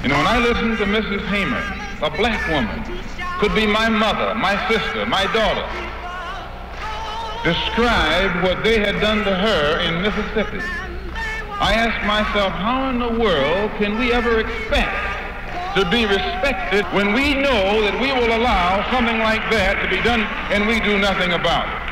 You know, when I listen to Mrs. Hamer, a black woman, could be my mother, my sister, my daughter, describe what they had done to her in Mississippi, I ask myself, how in the world can we ever expect to be respected when we know that we will allow something like that to be done and we do nothing about it?